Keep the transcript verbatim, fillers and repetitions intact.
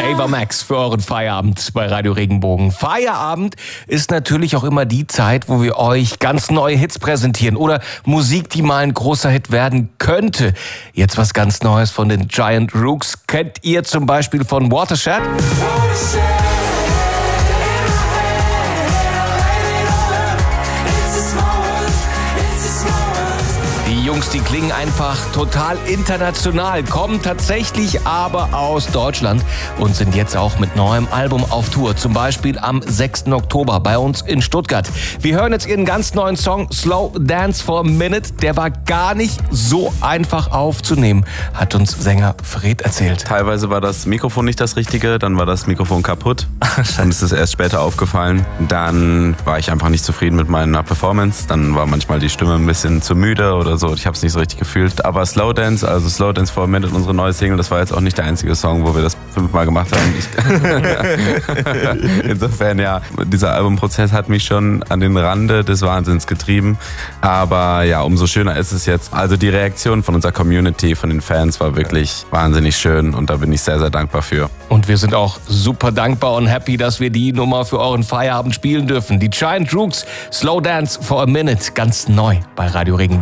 Ava Max für euren Feierabend bei Radio Regenbogen. Feierabend ist natürlich auch immer die Zeit, wo wir euch ganz neue Hits präsentieren oder Musik, die mal ein großer Hit werden könnte. Jetzt was ganz Neues von den Giant Rooks. Kennt ihr zum Beispiel von Watershed? Die Jungs, die klingen einfach total international, kommen tatsächlich aber aus Deutschland und sind jetzt auch mit neuem Album auf Tour. Zum Beispiel am sechsten Oktober bei uns in Stuttgart. Wir hören jetzt ihren ganz neuen Song Slow Dance for a Minute. Der war gar nicht so einfach aufzunehmen, hat uns Sänger Fred erzählt. Teilweise war das Mikrofon nicht das Richtige, dann war das Mikrofon kaputt. Dann ist es erst später aufgefallen. Dann war ich einfach nicht zufrieden mit meiner Performance. Dann war manchmal die Stimme ein bisschen zu müde oder so. Ich habe es nicht so richtig gefühlt. Aber Slow Dance, also Slow Dance for a Minute, unsere neue Single, das war jetzt auch nicht der einzige Song, wo wir das fünfmal gemacht haben. Ich Insofern, ja, dieser Albumprozess hat mich schon an den Rande des Wahnsinns getrieben. Aber ja, umso schöner ist es jetzt. Also die Reaktion von unserer Community, von den Fans war wirklich wahnsinnig schön und da bin ich sehr, sehr dankbar für. Und wir sind auch super dankbar und happy, dass wir die Nummer für euren Feierabend spielen dürfen. Die Giant Rooks, Slow Dance for a Minute, ganz neu bei Radio Regenbogen.